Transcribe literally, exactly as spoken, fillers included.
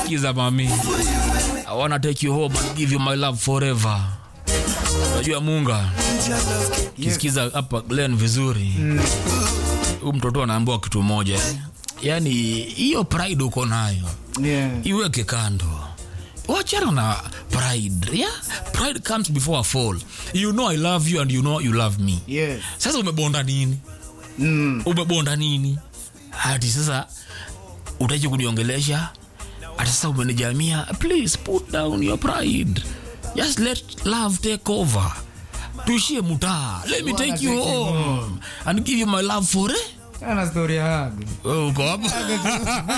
Kiza mami, I wanna take you home and give you my love forever. Unajua Munga kisikiza hapa Glen vizuri. Huyu mtoto anaambiwa kitu moja, yani hiyo pride uko nayo, Yeah. iweke kando. Wachana na pride. Yeah? Pride comes before a fall. You know I love you and you know you love me. Yes. Sasa umebonda nini? Mm. Umebonda nini? Hadi sasa utaje kuniongelesha? Hadi sasa umenijamia. Please put down your pride. Just let love take over. Tuishie mutaa. Let me take you home and give you my love for it. Ana story hapo. Oh, uko hapo?